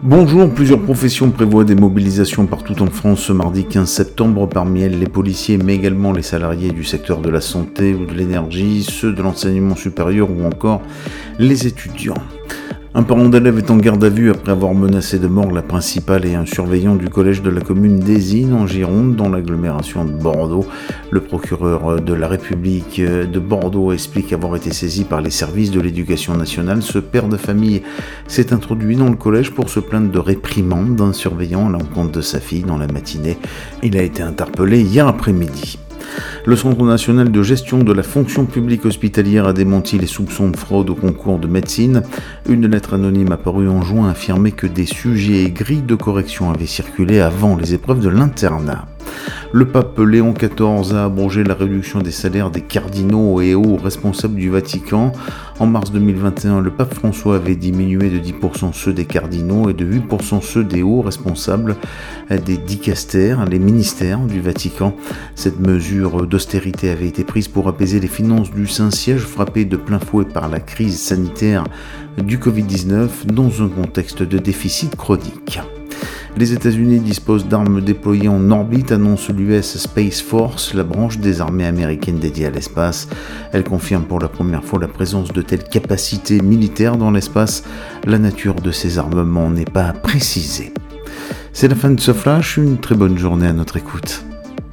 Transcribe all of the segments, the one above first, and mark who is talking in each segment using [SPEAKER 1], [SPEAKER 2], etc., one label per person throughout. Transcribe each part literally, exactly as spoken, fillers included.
[SPEAKER 1] Bonjour, plusieurs professions prévoient des mobilisations partout en France ce mardi quinze septembre, parmi elles les policiers mais également les salariés du secteur de la santé ou de l'énergie, ceux de l'enseignement supérieur ou encore les étudiants. Un parent d'élève est en garde à vue après avoir menacé de mort la principale et un surveillant du collège de la commune d'Ésine en Gironde, dans l'agglomération de Bordeaux. Le procureur de la République de Bordeaux explique avoir été saisi par les services de l'éducation nationale. Ce père de famille s'est introduit dans le collège pour se plaindre de réprimande d'un surveillant à l'encontre de sa fille dans la matinée. Il a été interpellé hier après-midi. Le Centre national de gestion de la fonction publique hospitalière a démenti les soupçons de fraude au concours de médecine. Une lettre anonyme apparue en juin affirmait que des sujets et grilles de correction avaient circulé avant les épreuves de l'internat. Le pape Léon quatorze a abrogé la réduction des salaires des cardinaux et hauts responsables du Vatican. En mars deux mille vingt et un, le pape François avait diminué de dix pour cent ceux des cardinaux et de huit pour cent ceux des hauts responsables des dicastères, les ministères du Vatican. Cette mesure d'austérité avait été prise pour apaiser les finances du Saint-Siège frappé de plein fouet par la crise sanitaire du covid dix-neuf dans un contexte de déficit chronique. Les États-Unis disposent d'armes déployées en orbite, annonce l'U S Space Force, la branche des armées américaines dédiée à l'espace. Elle confirme pour la première fois la présence de telles capacités militaires dans l'espace. La nature de ces armements n'est pas précisée. C'est la fin de ce flash, une très bonne journée à notre écoute.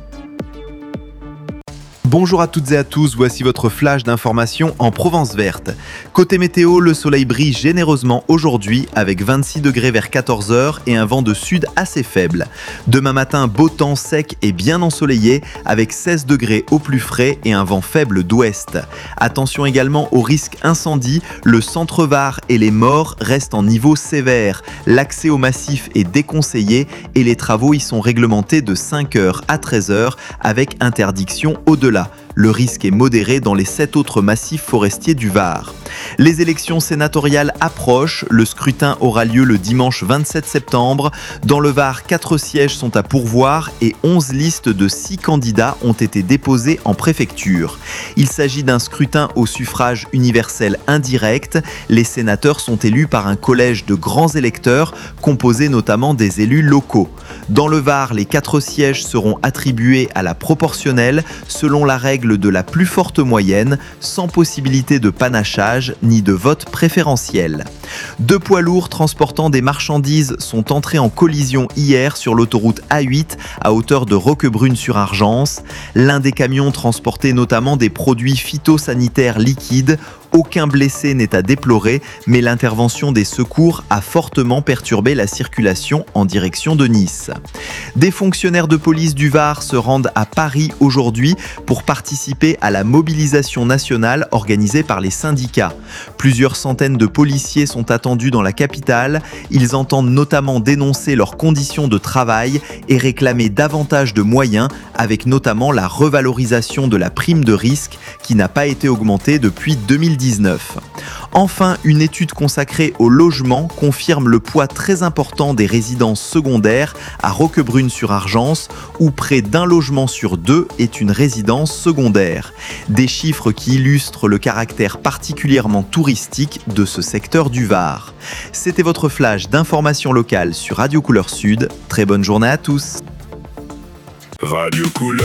[SPEAKER 2] Bonjour à toutes et à tous, voici votre flash d'information en Provence verte. Côté météo, le soleil brille généreusement aujourd'hui avec vingt-six degrés vers quatorze heures et un vent de sud assez faible. Demain matin, beau temps sec et bien ensoleillé avec seize degrés au plus frais et un vent faible d'ouest. Attention également au risque incendie, le centre-Var et les morts restent en niveau sévère. L'accès au massif est déconseillé et les travaux y sont réglementés de cinq heures à treize heures avec interdiction au-delà. Le risque est modéré dans les sept autres massifs forestiers du Var. Les élections sénatoriales approchent. Le scrutin aura lieu le dimanche vingt-sept septembre. Dans le Var, quatre sièges sont à pourvoir et onze listes de six candidats ont été déposées en préfecture. Il s'agit d'un scrutin au suffrage universel indirect. Les sénateurs sont élus par un collège de grands électeurs, composé notamment des élus locaux. Dans le Var, les quatre sièges seront attribués à la proportionnelle, selon la règle de la plus forte moyenne, sans possibilité de panachage ni de vote préférentiel. Deux poids lourds transportant des marchandises sont entrés en collision hier sur l'autoroute A huit à hauteur de Roquebrune-sur-Argence. L'un des camions transportait notamment des produits phytosanitaires liquides. Aucun blessé n'est à déplorer, mais l'intervention des secours a fortement perturbé la circulation en direction de Nice. Des fonctionnaires de police du Var se rendent à Paris aujourd'hui pour participer à la mobilisation nationale organisée par les syndicats. Plusieurs centaines de policiers sont attendus dans la capitale. Ils entendent notamment dénoncer leurs conditions de travail et réclamer davantage de moyens, avec notamment la revalorisation de la prime de risque qui n'a pas été augmentée depuis deux mille dix-neuf. Enfin, une étude consacrée au logement confirme le poids très important des résidences secondaires à Roquebrune-sur-Argence, où près d'un logement sur deux est une résidence secondaire. Des chiffres qui illustrent le caractère particulièrement touristique de ce secteur du Var. C'était votre flash d'information locale sur Radio Couleur Sud. Très bonne journée à tous.
[SPEAKER 3] Radio Couleur.